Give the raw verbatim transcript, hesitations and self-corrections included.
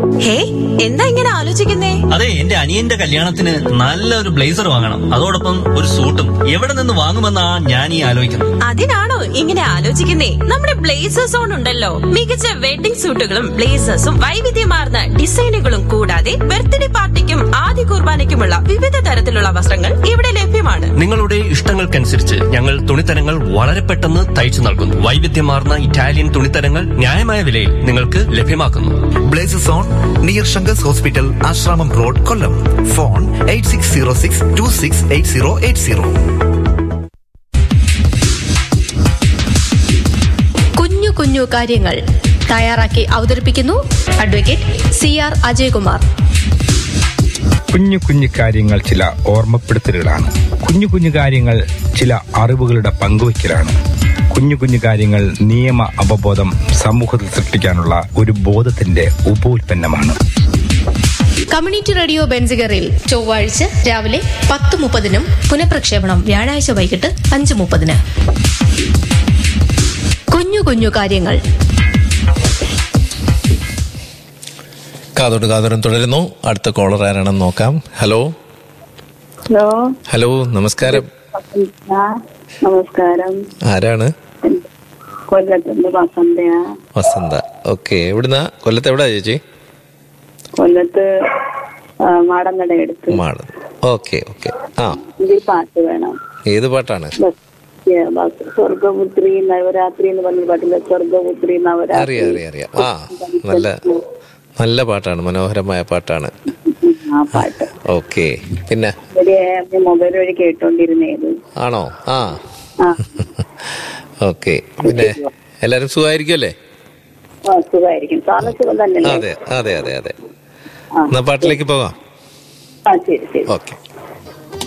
ഹേ, എന്താ ഇങ്ങനെ ആലോചിക്കുന്നേ? അതെ, എന്റെ അനിയന്റെ കല്യാണത്തിന് നല്ലൊരു ബ്ലേസർ വാങ്ങണം. അതോടൊപ്പം ഒരു സൂട്ടും. എവിടെ നിന്ന് വാങ്ങുമെന്നാ ഞാൻ ഈ ആലോചിക്കുന്നത്. അതിനാണോ ഇങ്ങനെ ആലോചിക്കുന്നേ? നമ്മുടെ ബ്ലേസേഴ്സ് സോൺ ഉണ്ടല്ലോ. മികച്ച വെഡിംഗ് സൂട്ടുകളും ബ്ലേസേഴ്സും വൈവിധ്യമാർന്ന ഡിസൈനുകളും കൂടാതെ ബർത്ത്ഡേ പാർട്ടിക്കും ആദ്യ കുർബാനയ്ക്കുമുള്ള വിവിധ തരത്തിലുള്ള വസ്ത്രങ്ങൾ ഇവിടെ ലഭ്യമാണ്. നിങ്ങളുടെ ഇഷ്ടങ്ങൾക്കനുസരിച്ച് ഞങ്ങൾ തുണിത്തരങ്ങൾ വളരെ പെട്ടെന്ന് തയ്ച്ചു നൽകുന്നു. വൈവിധ്യമാർന്ന ഇറ്റാലിയൻ തുണിത്തരങ്ങൾ ന്യായമായ വിലയിൽ നിങ്ങൾക്ക് ലഭ്യമാക്കുന്നു. Blazes on near Sankar's hospital, Asramam road, Kollam. Phone eight six zero six to six eight zero eight zero. കുഞ്ഞു കുഞ്ഞു കാര്യങ്ങൾ തയ്യാറാക്കി അവതരിപ്പിക്കുന്നു അഡ്വക്കേറ്റ് സി ആർ അജയകുമാർ. കുഞ്ഞു കുഞ്ഞു കാര്യങ്ങൾ ചില ഓർമ്മപ്പെടുത്തലുകളാണ്. കുഞ്ഞു കുഞ്ഞു കാര്യങ്ങൾ ചില അറിവുകളുടെ പങ്കുവയ്ക്കലാണ്. കുഞ്ഞു കുഞ്ഞു കാര്യങ്ങൾ നിയമ അവബോധം സമൂഹത്തിൽ സൃഷ്ടിക്കാനുള്ള ഒരു ബോധത്തിന്റെ ഉപോൽപ്പന്നമാണ്. കമ്മ്യൂണിറ്റി റേഡിയോ ബെൻസിഗറിൽ ചൊവ്വാഴ്ച രാവിലെ പത്ത് മുപ്പതിനും പുനഃപ്രക്ഷേപണം വ്യാഴാഴ്ച വൈകിട്ട് അഞ്ച് മുപ്പതിന്. കുഞ്ഞു കുഞ്ഞു കാര്യങ്ങൾ. കാതോട് കാതോരം തുടരുന്നു. അടുത്ത കോളർ ആരാണെന്ന് നോക്കാം. ഹലോ ഹലോ ഹലോ നമസ്കാരം. നമസ്കാരം. ആരാണ്? കൊല്ലത്തുണ്ട് വസന്തയാ. വസന്ത. ഓക്കെ, എവിടുന്നാ? കൊല്ലത്ത് എവിടാ ചേച്ചി? കൊല്ലത്ത് മാടങ്കട എടുത്ത്. മാടം. Okay okay. ആ, ഇതിൽ പാട്ട് വേണം. ഏത് പാട്ടാണ്? സ്വർഗപുത്രി നവരാത്രി എന്ന് പറഞ്ഞ പാട്ടില്ല, സ്വർഗപുത്രി നവരാത്രി. അറിയാം അറിയാം അറിയാം. ആ, നല്ല നല്ല പാട്ടാണ്, മനോഹരമായ പാട്ടാണ് ആ പാട്ട്. ഓക്കെ. പിന്നെ മൊബൈൽ വഴി കേട്ടോണ്ടിരുന്നേത്. ആണോ? ആ ഓക്കെ. പിന്നെ എല്ലാരും സുഖമായിരിക്കും അല്ലേ? സുഖമായിരിക്കും. സാറിന് സുഖം തന്നെ? അതെ അതെ അതെ അതെ. എന്നാ പാട്ടിലേക്ക് പോകാം. ആ ശരി ശരി. ഓക്കെ.